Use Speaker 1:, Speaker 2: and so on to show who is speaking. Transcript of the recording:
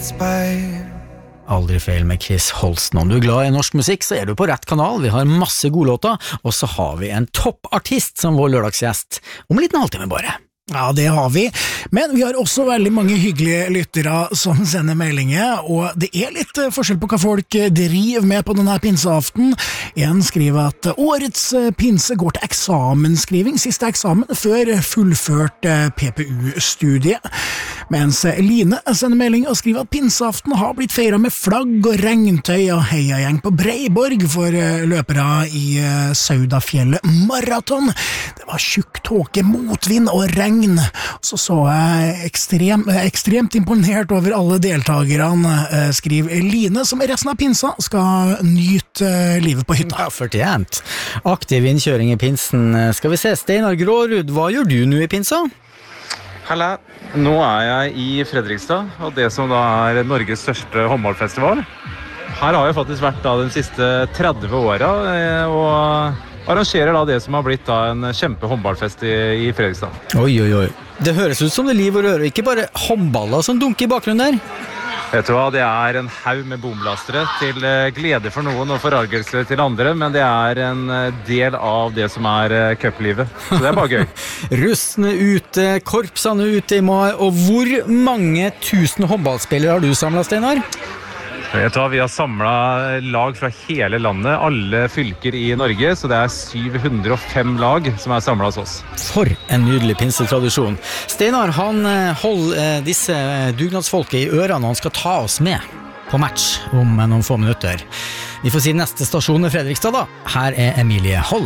Speaker 1: Aldri feil med Chris Holsten. Om du glad i norsk musikk, så du på rett kanal. Vi har masse gode låter, og så har vi en toppartist som vår lørdagsgjest. Om en liten halvtime bare.
Speaker 2: Ja, det har vi, men vi har også veldig mange hyggelige lyttere som sender meldinger, og det litt forskjell på hva folk driver med på denne pinseaften. En skriver at årets pinse går til eksamensskriving, siste eksamen før fullført PPU-studie, mens Line sender melding og skriver at pinseaften har blitt feiret med flagg og regntøy og heiagjeng på Breiborg for løpere i Saudafjellet Marathon. Det var tjukk tåke, motvind og regn. Så jeg ekstremt imponert over alle deltakerne, skriver Line, som resten av pinsa skal nyte livet på hytta.
Speaker 1: Ja, fortjent. Aktiv innkjøring i pinsen. Skal vi se, Steinar Grårud, hva gjør du nå i pinsa?
Speaker 3: Halla, nå jeg i Fredrikstad, og det som da Norges største håndballfestival. Her har jeg faktisk vært da de siste 30 årene, og arrangerer da det som har blitt da en kjempehåndballfest i Fredrikstad.
Speaker 1: Oi. Det høres ut som det liv og røre, ikke bare håndballer som dunker i bakgrunnen der.
Speaker 3: Vet du hva, det en haug med bomlastere til glede for noen og forargelse til andre, men det en del av det som cuplivet. Så det bare gøy.
Speaker 1: Russene ute, korpsene ute i mai, og hvor mange tusen håndballspillere har du samlet, Steinar?
Speaker 3: Vet du hva, vi har samlet lag fra hele landet, alle fylker i Norge, så det 705 lag som samlet hos oss.
Speaker 1: For en nydelig pinsetradisjon. Steinar, han holder disse dugnadsfolket i ørene når han skal ta oss med på match om noen få minutter. Vi får si neste stasjon i Fredrikstad da. Her Emilie Holland.